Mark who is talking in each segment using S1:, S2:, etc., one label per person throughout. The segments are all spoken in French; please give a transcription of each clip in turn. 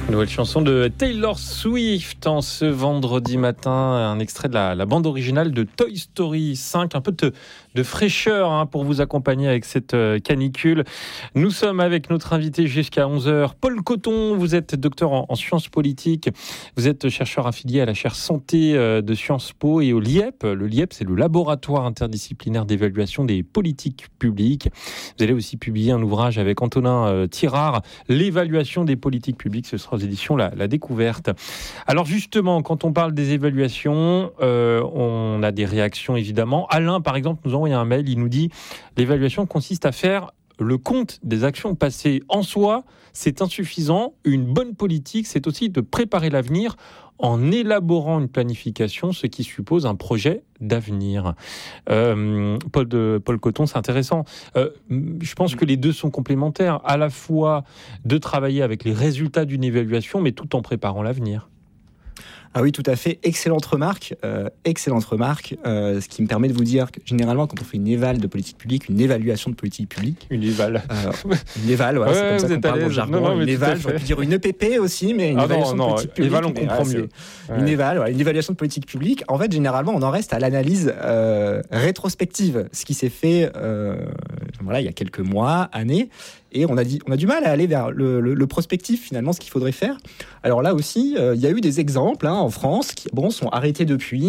S1: Nouvelle chanson de Taylor Swift en ce vendredi matin, un extrait de la bande originale de Toy Story 5, un peu de fraîcheur pour vous accompagner avec cette canicule. Nous sommes avec notre invité jusqu'à 11h, Paul Coton. Vous êtes docteur en sciences politiques, vous êtes chercheur affilié à la chaire santé de Sciences Po et au LIEP. Le LIEP, c'est le laboratoire interdisciplinaire d'évaluation des politiques publiques. Vous allez aussi publier un ouvrage avec Antonin Tirard, l'évaluation des politiques publiques. Ce sera aux éditions La Découverte. Alors justement, quand on parle des évaluations, on a des réactions évidemment. Alain, par exemple, nous envoie un mail, il nous dit « L'évaluation consiste à faire le compte des actions passées. En soi, c'est insuffisant. Une bonne politique, c'est aussi de préparer l'avenir en élaborant une planification, ce qui suppose un projet d'avenir. » Paul Coton, c'est intéressant. Je pense que les deux sont complémentaires. À la fois de travailler avec les résultats d'une évaluation, mais tout en préparant l'avenir.
S2: Ah oui, tout à fait. Excellente remarque. Ce qui me permet de vous dire que généralement, quand on fait une éval de politique publique, une évaluation de politique publique.
S1: Une éval.
S2: Voilà, c'est comme ça qu'on parle dans le jargon.
S1: Non,
S2: une éval, j'aurais pu dire une EPP aussi, mais une évaluation de politique publique.
S1: Éval, on comprend mieux.
S2: Une éval, une évaluation de politique publique. En fait, généralement, on en reste à l'analyse rétrospective. Ce qui s'est fait il y a quelques mois, années. Et on a du mal à aller vers le prospectif, finalement, ce qu'il faudrait faire. Alors là aussi, il y a eu des exemples en France qui sont arrêtés depuis.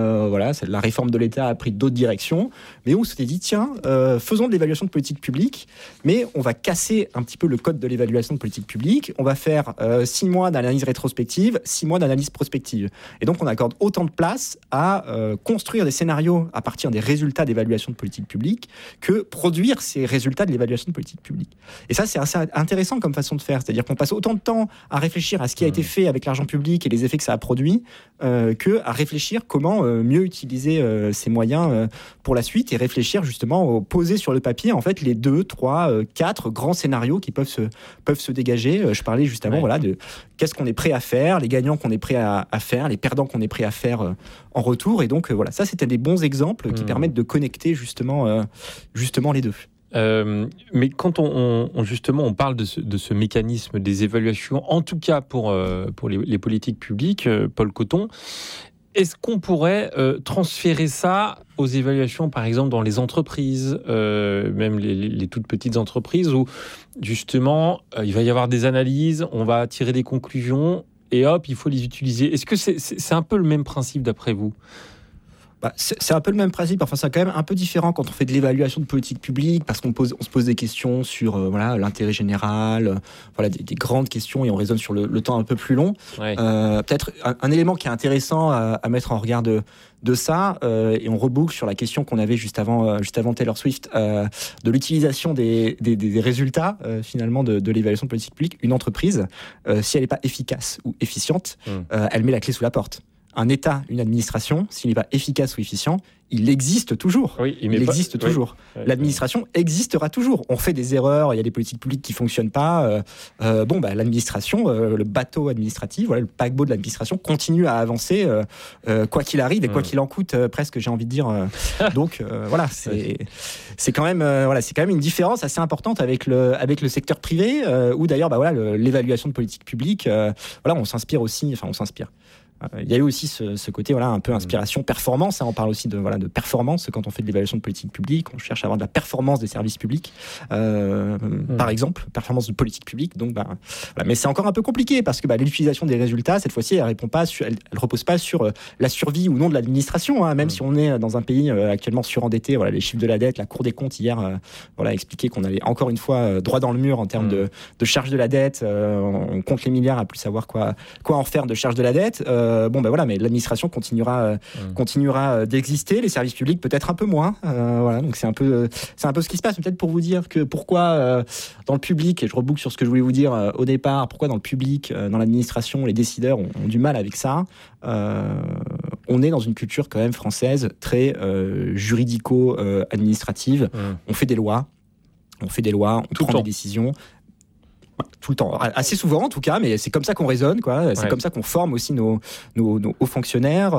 S2: La réforme de l'État a pris d'autres directions. Mais on s'était dit, tiens, faisons de l'évaluation de politique publique, mais on va casser un petit peu le code de l'évaluation de politique publique. On va faire 6 mois d'analyse rétrospective, 6 mois d'analyse prospective. Et donc, on accorde autant de place à construire des scénarios à partir des résultats d'évaluation de politique publique que produire ces résultats de l'évaluation de politique publique. Et ça, c'est assez intéressant comme façon de faire. C'est-à-dire qu'on passe autant de temps à réfléchir à ce qui a été fait avec l'argent public et les effets que ça a produit que à réfléchir comment mieux utiliser ces moyens pour la suite et réfléchir justement, poser sur le papier en fait les 2, 3, 4 grands scénarios qui peuvent se dégager. Je parlais juste avant de qu'est-ce qu'on est prêt à faire, les gagnants qu'on est prêt à faire, les perdants qu'on est prêt à faire en retour. Et donc ça, c'était des bons exemples qui permettent de connecter justement les deux.
S1: Mais quand on parle de ce mécanisme des évaluations, en tout cas pour les politiques publiques, Paul Coton, est-ce qu'on pourrait transférer ça aux évaluations, par exemple, dans les entreprises, même les toutes petites entreprises, où justement, il va y avoir des analyses, on va tirer des conclusions, et hop, il faut les utiliser. Est-ce que c'est un peu le même principe d'après vous ?
S2: C'est un peu le même principe. Enfin, c'est quand même un peu différent quand on fait de l'évaluation de politique publique, parce qu'on se pose des questions sur l'intérêt général, des grandes questions, et on raisonne sur le temps un peu plus long. Ouais. Peut-être un élément qui est intéressant à mettre en regard de ça, et on reboucle sur la question qu'on avait juste avant Taylor Swift, de l'utilisation des résultats finalement de l'évaluation de politique publique. Une entreprise, si elle n'est pas efficace ou efficiente, elle met la clé sous la porte. Un État, une administration, s'il n'est pas efficace ou efficient, il existe toujours. Oui, il existe toujours. Oui. L'administration existera toujours. On fait des erreurs, il y a des politiques publiques qui ne fonctionnent pas. L'administration, le bateau administratif, le paquebot de l'administration continue à avancer, quoi qu'il arrive et quoi qu'il en coûte, presque, j'ai envie de dire. Donc, c'est quand même une différence assez importante avec le secteur privé, où d'ailleurs, l'évaluation de politique publique, on s'inspire aussi, il y a eu aussi ce côté un peu inspiration performance, on parle aussi de performance quand on fait de l'évaluation de politique publique, on cherche à avoir de la performance des services publics, par exemple performance de politique publique. Donc mais c'est encore un peu compliqué parce que l'utilisation des résultats cette fois-ci elle repose pas sur la survie ou non de l'administration, même si on est dans un pays actuellement surendetté. Les chiffres de la dette, la Cour des comptes hier a expliqué qu'on allait encore une fois droit dans le mur en termes de charge de la dette. On compte les milliards à plus savoir quoi en faire de charge de la dette. Mais l'administration continuera d'exister, les services publics peut-être un peu moins. Donc c'est un peu ce qui se passe. Peut-être pour vous dire que pourquoi dans le public, et je reboucle sur ce que je voulais vous dire au départ, pourquoi dans le public, dans l'administration, les décideurs ont du mal avec ça. On est dans une culture quand même française très juridico-administrative. On fait des lois, on prend des décisions. Tout le temps, assez souvent en tout cas, mais c'est comme ça qu'on raisonne, quoi. C'est comme ça qu'on forme aussi nos hauts fonctionnaires,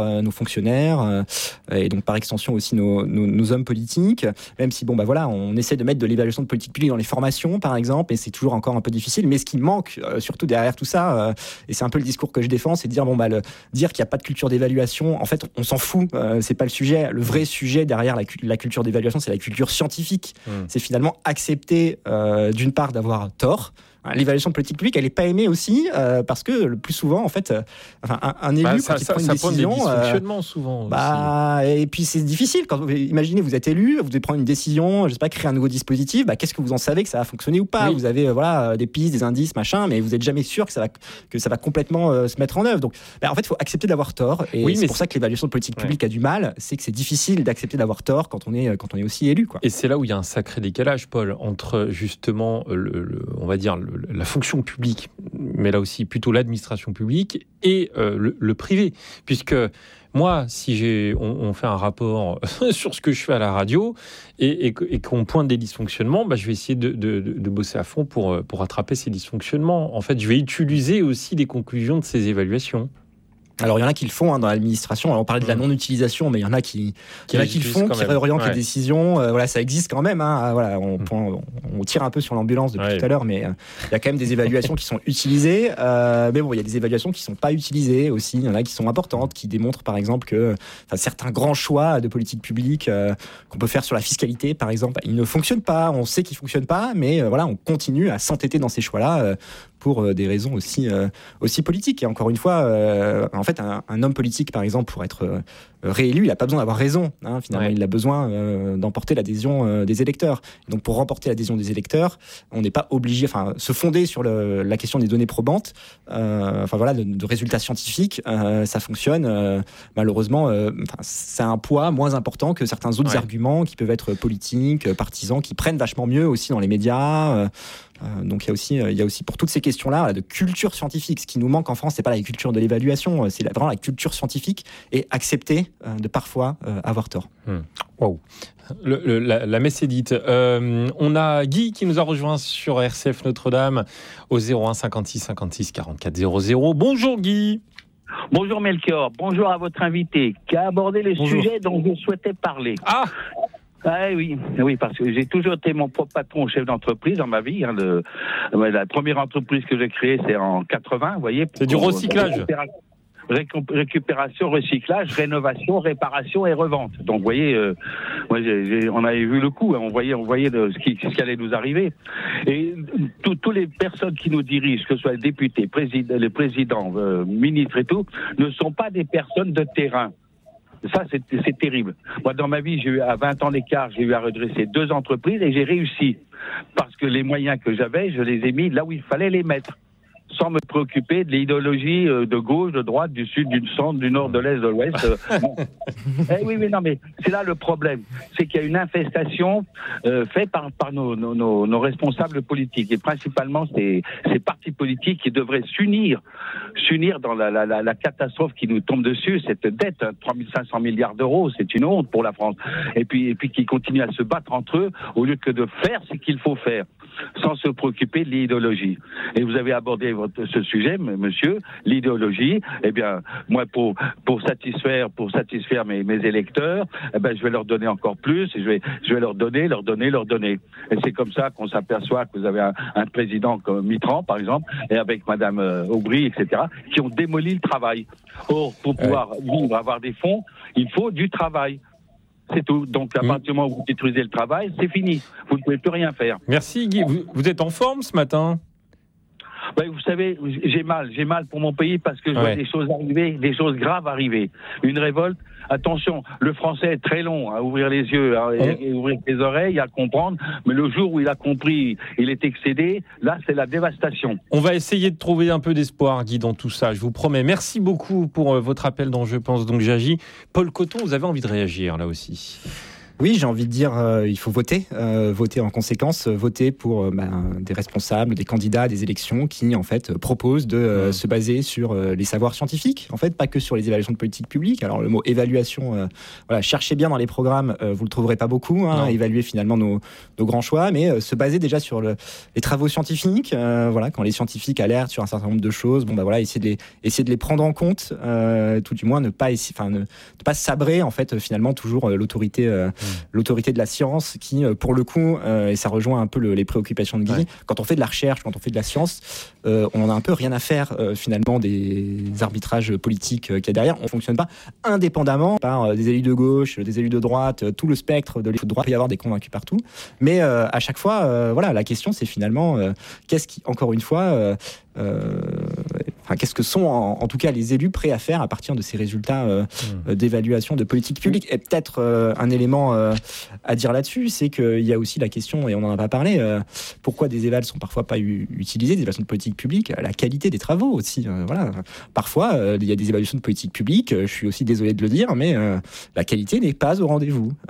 S2: et donc par extension aussi nos hommes politiques. Même si on essaie de mettre de l'évaluation de politique publique dans les formations, par exemple, et c'est toujours encore un peu difficile. Mais ce qui manque, surtout derrière tout ça, et c'est un peu le discours que je défends, c'est de dire dire qu'il n'y a pas de culture d'évaluation. En fait, on s'en fout. C'est pas le sujet. Le vrai sujet derrière la culture d'évaluation, c'est la culture scientifique. C'est finalement accepter d'une part d'avoir tort. L'évaluation de politique publique, elle n'est pas aimée aussi aussi, parce que le plus souvent, en fait, un élu, quand il prend une décision,
S1: des dysfonctionnements souvent.
S2: Et puis c'est difficile. Imaginez, vous êtes élu, vous devez prendre une décision, je sais pas, créer un nouveau dispositif. Qu'est-ce que vous en savez que ça va fonctionner ou pas? Vous avez des pistes, des indices, machin, mais vous n'êtes jamais sûr que ça va complètement se mettre en œuvre. Donc, en fait, il faut accepter d'avoir tort. Et c'est pour ça que l'évaluation de politique publique a du mal. C'est que c'est difficile d'accepter d'avoir tort quand on est aussi élu, quoi.
S1: Et c'est là où il y a un sacré décalage, Paul, entre justement on va dire la fonction publique, mais là aussi plutôt l'administration publique et le privé, puisque moi, si on fait un rapport sur ce que je fais à la radio et qu'on pointe des dysfonctionnements, je vais essayer de bosser à fond pour rattraper ces dysfonctionnements. En fait, je vais utiliser aussi les conclusions de ces évaluations.
S2: Alors, il y en a qui le font dans l'administration. Alors, on parlait de la non-utilisation, mais il y en a qui le font, qui réorientent les décisions. Ça existe quand même. On tire un peu sur l'ambulance depuis tout à l'heure, mais il y a quand même des évaluations qui sont utilisées. Mais il y a des évaluations qui ne sont pas utilisées aussi. Il y en a qui sont importantes, qui démontrent par exemple que certains grands choix de politique publique qu'on peut faire sur la fiscalité, par exemple, ils ne fonctionnent pas. On sait qu'ils ne fonctionnent pas, mais on continue à s'entêter dans ces choix-là pour des raisons aussi politiques. Et encore une fois, en fait, un homme politique, par exemple, pour être réélu, il n'a pas besoin d'avoir raison. Finalement, il a besoin d'emporter l'adhésion des électeurs. Et donc, pour remporter l'adhésion des électeurs, on n'est pas obligé, se fonder sur la question des données probantes, de résultats scientifiques, ça fonctionne. Malheureusement, c'est un poids moins important que certains autres arguments qui peuvent être politiques, partisans, qui prennent vachement mieux aussi dans les médias. Donc il y a aussi pour toutes ces questions-là de culture scientifique. Ce qui nous manque en France, c'est pas la culture de l'évaluation, c'est vraiment la culture scientifique et accepter de parfois avoir tort.
S1: Wow. La messe est dite. On a Guy qui nous a rejoint sur RCF Notre-Dame au 01 56 56 44 00. Bonjour Guy.
S3: Bonjour Melchior, bonjour à votre invité qui a abordé les sujets dont je souhaitais parler. Oui, parce que j'ai toujours été mon propre patron, chef d'entreprise dans ma vie. La première entreprise que j'ai créée, c'est en 80, vous voyez.
S1: C'est du recyclage.
S3: Récupération, recyclage, rénovation, réparation et revente. Donc, vous voyez, on avait vu le coup, on voyait ce qui allait nous arriver. Et toutes les personnes qui nous dirigent, que ce soit les députés, les présidents, ministres et tout, ne sont pas des personnes de terrain. Ça, c'est terrible. Moi, dans ma vie, à 20 ans d'écart, j'ai eu à redresser 2 entreprises et j'ai réussi. Parce que les moyens que j'avais, je les ai mis là où il fallait les mettre. Sans me préoccuper de l'idéologie de gauche, de droite, du sud, du centre, du nord, de l'est, de l'ouest. Mais c'est là le problème. C'est qu'il y a une infestation faite par nos responsables politiques. Et principalement, ces partis politiques qui devraient s'unir dans la catastrophe qui nous tombe dessus, cette dette, 3 500 milliards d'euros, c'est une honte pour la France. Et puis qui continuent à se battre entre eux, au lieu que de faire ce qu'il faut faire, sans se préoccuper de l'idéologie. Et vous avez abordé ce sujet, monsieur, l'idéologie. Eh bien, moi, pour satisfaire mes électeurs, je vais leur donner encore plus, et je vais leur donner. Et c'est comme ça qu'on s'aperçoit que vous avez un président comme Mitterrand, par exemple, et avec Madame Aubry, etc., qui ont démoli le travail. Or, pour pouvoir vivre, avoir des fonds, il faut du travail. C'est tout. Donc, à partir du moment où vous détruisez le travail, c'est fini. Vous ne pouvez plus rien faire.
S1: Merci Guy. Vous êtes en forme ce matin ?
S3: Vous savez, j'ai mal pour mon pays parce que je vois des choses arriver, des choses graves arriver. Une révolte. Attention, le français est très long à ouvrir les yeux et ouvrir les oreilles, à comprendre. Mais le jour où il a compris, il est excédé. Là, c'est la dévastation.
S1: On va essayer de trouver un peu d'espoir, Guy, dans tout ça. Je vous promets. Merci beaucoup pour votre appel dans Je pense donc j'agis. Paul Coton, vous avez envie de réagir là aussi.
S2: Oui, j'ai envie de dire, il faut voter en conséquence, voter pour des responsables, des candidats, des élections qui en fait proposent de se baser sur les savoirs scientifiques, en fait, pas que sur les évaluations de politique publique. Alors le mot évaluation, cherchez bien dans les programmes, vous le trouverez pas beaucoup, évaluer finalement nos grands choix, mais se baser déjà sur les travaux scientifiques, quand les scientifiques alertent sur un certain nombre de choses, essayer de les prendre en compte, tout du moins ne pas sabrer en fait finalement toujours l'autorité de la science qui, pour le coup, et ça rejoint un peu les préoccupations de Guy, quand on fait de la recherche, quand on fait de la science, on en a un peu rien à faire finalement des arbitrages politiques qu'il y a derrière. On ne fonctionne pas indépendamment par des élus de gauche, des élus de droite, tout le spectre de droite. Il peut y avoir des convaincus partout. Mais à chaque fois, la question c'est finalement encore une fois, qu'est-ce que sont en tout cas les élus prêts à faire à partir de ces résultats d'évaluation de politique publique. Et peut-être un élément à dire là-dessus, c'est qu'il y a aussi la question, et on n'en a pas parlé, pourquoi des évals sont parfois pas utilisés, des évaluations de politique publique, la qualité des travaux aussi. Parfois, il y a des évaluations de politique publique, je suis aussi désolé de le dire, mais la qualité n'est pas au rendez-vous.